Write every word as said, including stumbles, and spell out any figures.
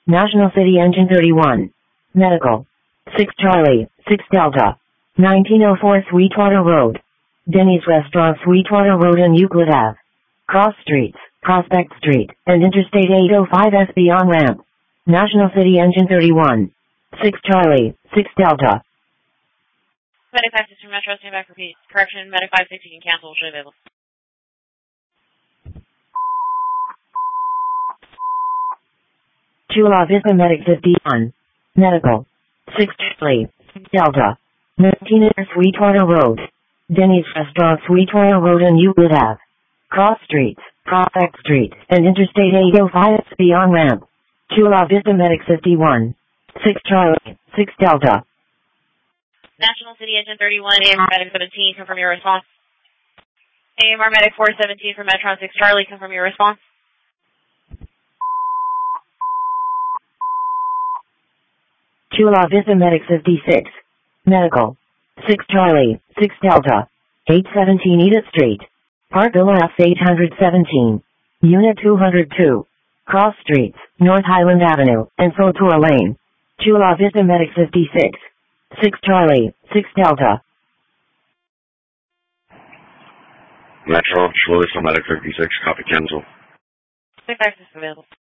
National City Engine thirty-one. Medical. six Charlie, six Delta. nineteen oh four Sweetwater Road. Denny's Restaurant, Sweetwater Road and Euclid Avenue. Cross Streets, Prospect Street, and Interstate eight oh five S B on-ramp. National City Engine thirty-one. six Charlie, six Delta. Medic five sixty Metro, stand back, repeat. Correction, Medic five sixty can cancel, should available. Chula Vista Medic fifty-one. Medical. six Charlie, six Delta. nineteen Sweetwater Road. Denny's Restaurant, Sweetwater Road and Euclid Avenue. Cross Streets, Prospect Street, and Interstate eight oh five S B on-ramp. Chula Vista Medic fifty-one. six Charlie, six Delta. National City Engine thirty-one, A M R Medic seventeen, confirm your response. A M R Medic four seventeen from Metron six Charlie, confirm your response. Chula Vista Medic fifty-six. Medical. six Charlie, six Delta. eight seventeen Edith Street. Park Villa F eight seventeen. Unit two oh two. Cross Streets, North Highland Avenue, and Sotour Lane. Chula Vista Medic fifty-six. six Charlie, six Delta. Metro, Chula Vista Medic fifty-six, copy cancel. Six access available.